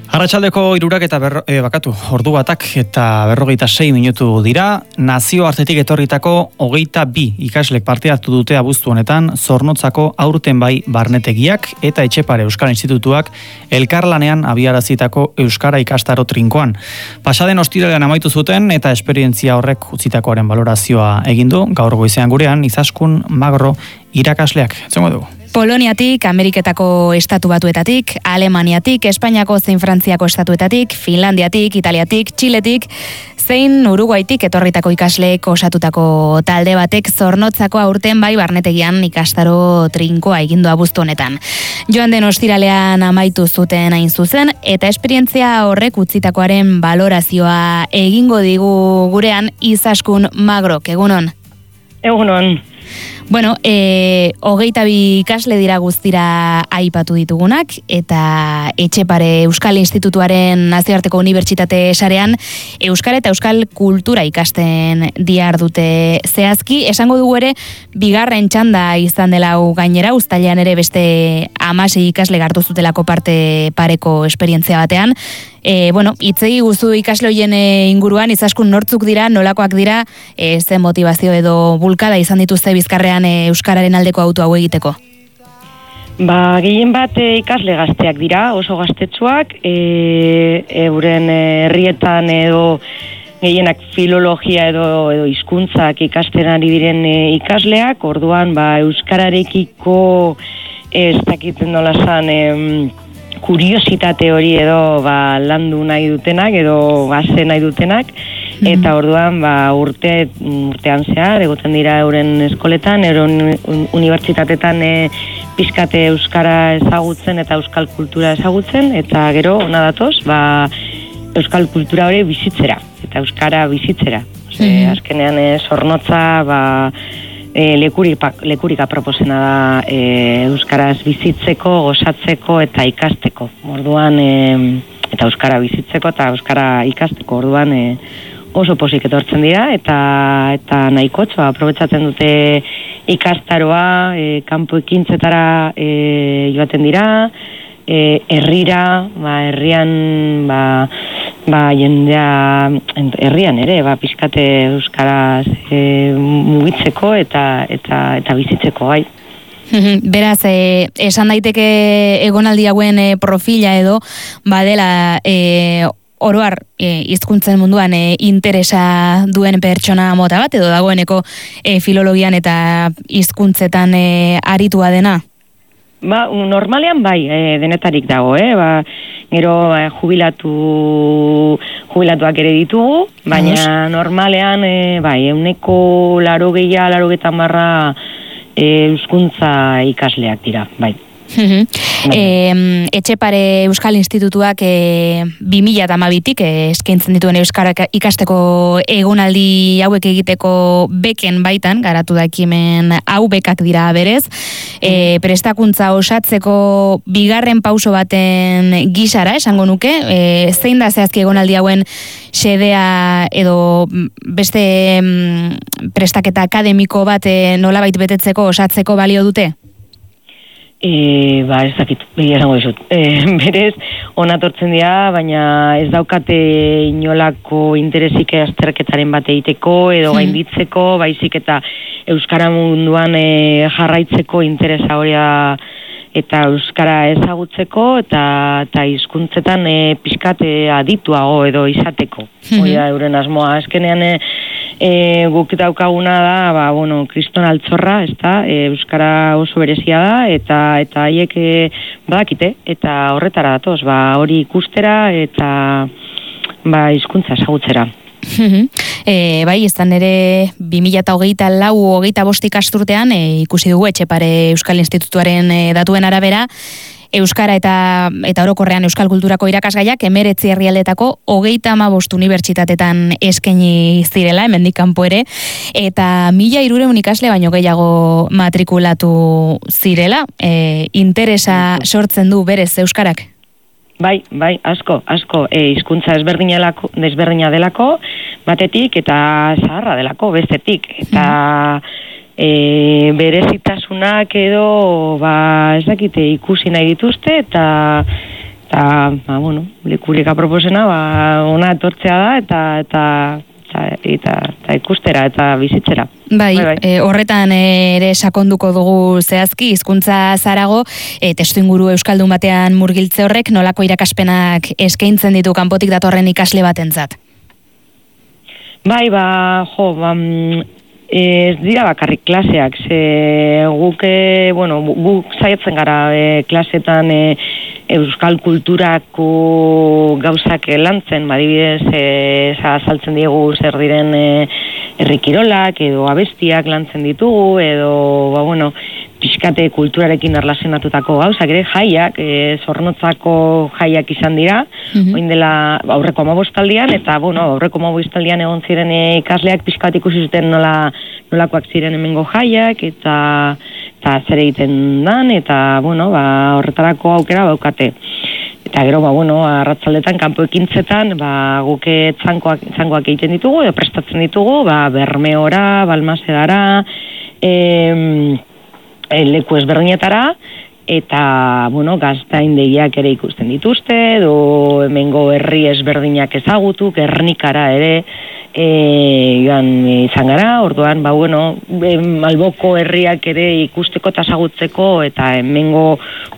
Arratsaldeko 3 eta ordu batak eta 46 minutu dira. Nazioartetik etorritako 22 ikaslek parte hartu dute abuztu honetan Zornotzako aurten bai barnetegiak eta Etxepare Euskal Institutuak elkarlanean abiarazitako euskara ikastaro trinkoan. Pasaden ostiralean amaitu zuten eta esperientzia horrek utzitakoaren balorazioa egin du. Gaur goizean gurean Izaskun Magro irakasleak. Zengo dugu. Poloniatik, Ameriketako estatu batuetatik, Alemaniatik, Espainiako zein Frantziako estatuetatik, Finlandiatik, Italiatik, Txiletik, zein Uruguaitik etorritako ikasleek osatutako talde batek Zornotzako aurten bai barnetegian ikastaro trinkoa egindu abuztu honetan. Joan den ostiralean amaitu zuten hain zuzen, eta esperientzia horrek utzitakoaren balorazioa egingo digu gurean Izaskun Magrok, egunon? Egunon. Bueno, 22 ikasle dira guztira aipatu ditugunak, eta Etxepare Euskal Institutuaren nazioarteko unibertsitate sarean euskara eta euskal kultura ikasten dihardute zehazki. Esango dugu ere, bigarren txanda izan dela gainera, uztailean ere beste 16 ikasle hartu zutelako parte pareko esperientzia batean. Itzegi guzu ikasle hoien inguruan, Izaskun nortzuk dira, nolakoak dira, ze motivazio edo bulkada izan dituzte bizkarrean euskararen aldeko auto hau egiteko? Gehien bat ikasle gazteak dira, oso gaztetsuak, euren herrietan edo gehienak filologia edo hizkuntzak ikasten ari diren ikasleak, orduan euskararekiko ez dakiten nola zan kuriositate hori edo landu nahi dutenak edo gase nahi dutenak, eta orduan urtean zehar egoten dira euren eskoletan, euren unibertsitatetan pizkate euskara ezagutzen eta euskal kultura ezagutzen, eta gero ona datoz euskal kultura hori bizitzera eta euskara bizitzera. Azkenean Zornotza lekurika proposena da euskaraz bizitzeko, gozatzeko eta ikasteko. Orduan eta euskara bizitzeko eta euskara ikasteko. Orduan oso pozik etortzen dira eta nahikotxo aprobetxatzen dute ikastaroa, kanpo ekintzetara joaten dira, herrira, herrian jendea herrian ere, pizkate euskaraz mugitzeko eta bizitzeko bai. Beraz, esan daiteke egonaldi hauen profila edo badela oroar hizkuntzen munduan interesa duen pertsona mota bat edo dagoeneko filologian eta hizkuntzetan aritua dena? Normalean bai, denetarik dago, gero jubilatuak ere ditugu, baina normalean bai, 80-90 euskuntza ikasleak dira, bai. Etxepare Euskal Institutuak 2012tik eskaintzen dituen euskara ikasteko egonaldi hauek egiteko beken baitan garatu da ekimen hau, bekak dira berez. Prestakuntza osatzeko bigarren pauso baten gisara esango nuke, zein da zehazki egonaldi hauen xedea edo beste prestaketa akademiko bat nolabait betetzeko osatzeko balio dute? Ez dakit, esango dizut. Berez, onatortzen dira, baina ez daukate inolako interesik azterketaren bat egiteko edo gainditzeko, baizik eta euskara munduan jarraitzeko interesa hori eta euskara ezagutzeko eta hizkuntzetan pixkat adituago edo izateko. Hori da euren asmoa. Azkenean guk daukaguna da, kriston altzorra, euskara oso berezia da, eta haiek badakite, eta horretara datoz, hori ikustera eta hizkuntza ezagutzera. Bai, izan ere 2024-25 ikasturtean ikusi dugu Etxepare Euskal Institutuaren datuen arabera, euskara eta orokorrean euskal kulturako irakasgaiak 19 herrialdeetako 35 unibertsitatetan eskaini zirela, hemendik kanpo ere, eta 1300 ikasle baino gehiago matrikulatu zirela. Interesa sortzen du berez euskarak? Bai, asko, hizkuntza desberdina delako, batetik eta zaharra delako, bestetik, eta berezitasunak edo ez dakite ikusi nahi dituzte, eta Eta, bueno, lekurik aproposena, ona etortzea da, eta ikustera, eta bizitzera. Bai. Horretan ere sakonduko dugu zehazki, hizkuntza zarago, testuinguru euskaldun batean murgiltze horrek nolako irakaspenak eskaintzen ditu kanpotik datorren ikasle batentzat? Bai, ez dira bakarrik klaseak, guk saiatzen gara klasetan euskal kulturako gauzak lantzen, adibidez, azaltzen diegu zer diren herrikirolak edo abestiak lantzen ditugu, edo, pixkate kulturarekin erlazionatutako gauzak, ere jaiak, Zornotzako jaiak izan dira, oin dela aurreko 15aldian, eta aurreko 15aldian egon ziren ikasleak pixkat ikusi zuten nolakoak ziren hemengo jaiak, eta zer egiten dan, eta horretarako aukera baukate. Eta gero, arratzaldetan, kanpo ekintzetan, guke txangoak egiten ditugu, edo prestatzen ditugu, Bermeora, Balmasedara, leku ezberdinetara, eta, gaztaindegiak ere ikusten dituzte, edo hemengo herri ezberdinak ezagutu, Gernikara ere joan izan gara, orduan, alboko herriak ere ikusteko eta ezagutzeko, eta hemengo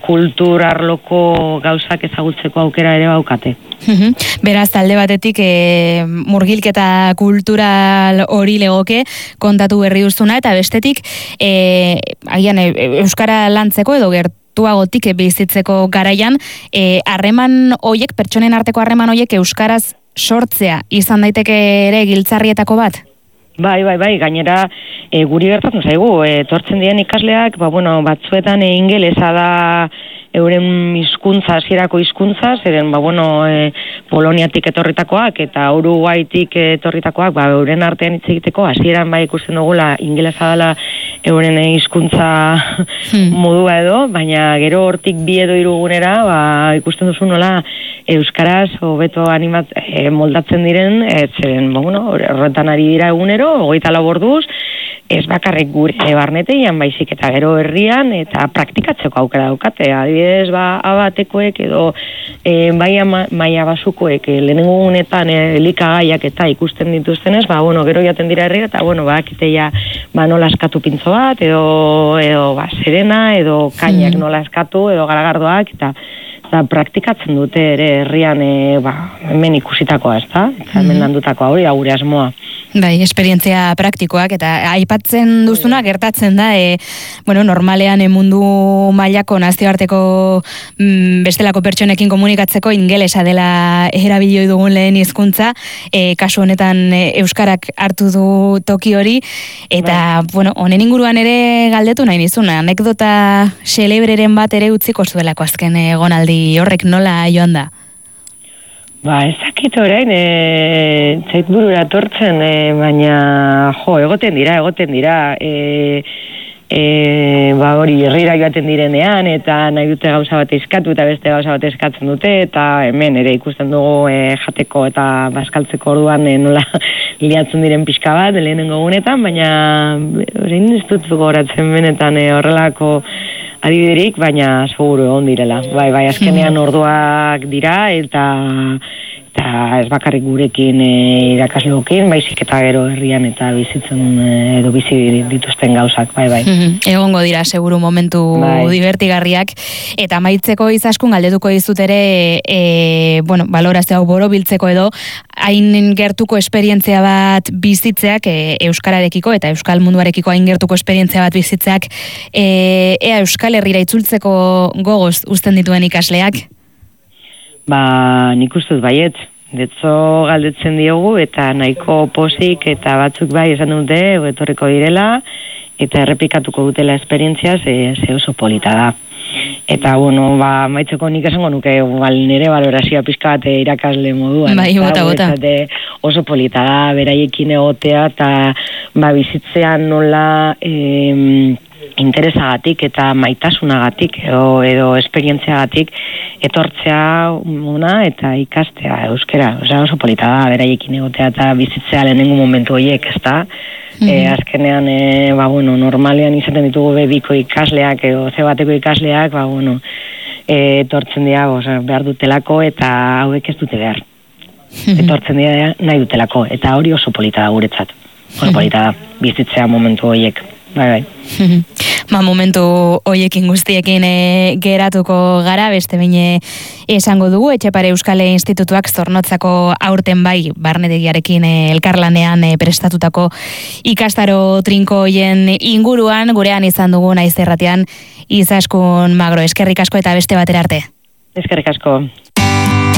kulturarloko gauzak ezagutzeko aukera ere baukate. Beraz, talde batetik murgilketa kultural hori legoke kontatu berri duzuna, eta bestetik agian euskara lantzeko edo gertuagotik bizitzeko garaian harreman hoiek, pertsonen arteko harreman hoiek euskaraz sortzea izan daiteke ere giltzarrietako bat? Bai, gainera guri gertatzen zaigu, etortzen diren ikasleak, batzuetan ingelesa da euren hizkuntza, hasierako hizkuntza, zeren Poloniatik etorritakoak eta Uruguaitik etorritakoak, euren artean hitz egiteko hasieran ikusten dugula ingelesa dela euren hizkuntza modua edo, baina gero hortik 2 edo 3 gunera ikusten duzu nola euskaraz hobeto moldatzen diren, zeren horretan ari dira egunero, 24 orduz, ez bakarrik gure barnetean, baizik eta gero herrian, eta praktikatzeko aukera daukate. Adibidez, abatekoek edo maila basukoek lehenengo gunetan elikagaiak eta ikusten dituztenez, gero jaten dira herriera, eta bakiteia nola eskatu pintzo bat, edo serena, edo kainak nola eskatu, edo garagardoak, eta praktikatzen dute ere herrian hemen ikusitakoa, ezta? Hemen landutakoa hori da gure asmoa. Bai, esperientzia praktikoak, eta aipatzen duzuna gertatzen da, normalean mundu mailako nazioarteko bestelako pertsonekin komunikatzeko ingelesa dela erabilioi dugun lehen hizkuntza, kasu honetan euskarak hartu du toki hori, eta honen inguruan ere galdetu nahi nizuna, anekdota xelebreren bat ere utziko zuelako azken egonaldi horrek nola joan da? Ez dakit orain, zait burura tortzen, baina, egoten dira, hori herrira joaten direnean, eta nahi dute gauza bat eskatu eta beste gauza bat eskatzen dute, eta hemen ere ikusten dugu jateko eta bazkaltzeko orduan nola liatzen diren pixka bat, lehenengo gunetan, baina orain ez dut gogoratzen benetan horrelako adibiderik, baina seguru egon direla. Bai, azkenean orduak dira, eta ez bakarrik gurekin irakasleekin, baizik eta gero herrian eta bizitzen edo bizi dituzten gauzak, bai. Egongo dira seguru momentu divertigarriak, eta amaitzeko Izaskun galdetuko dizut ere balorazio hau borobiltzeko edo hain gertuko esperientzia bat bizitzeak euskararekiko eta euskal munduarekiko hain gertuko esperientzia bat bizitzeak ea Euskal Herrira itzultzeko gogoz uzten dituen ikasleak? Nik ustez baiet, detzo galdetzen diogu eta nahiko posik eta batzuk bai esan dute etorriko direla eta errepikatuko dutela esperientzia ze oso polita da. Eta, maitzeko nik esango nuke nire balorazioa pixka bat irakasle moduan. Bai, bota. Oso polita da, beraiekin egotea eta bizitzean nola interesagatik eta maitasunagatik edo esperientziagatik etortzea eta ikastea euskera. Oso polita da, beraiekin egotea eta bizitzea lehenengo momentu horiek, ezta? Azkenean, normalean izaten ditugu biko ikasleak edo bateko ikasleak, etortzen dira, behar dutelako eta hauek ez dute behar. Etortzen dira nahi dutelako, eta hori oso polita da guretzat. Oso polita da, bizitzea momentu horiek. Bai. Momentu hoiekin guztiekin geratuko gara, beste bine esango dugu, Etxepare Euskal Institutuak Zornotzako aurten bai barnetegiarekin elkarlanean prestatutako ikastaro trinko hoien inguruan, gurean izan dugu naiz erratean Izaskun Magro, eskerrik asko eta beste batera arte. Eskerrik asko.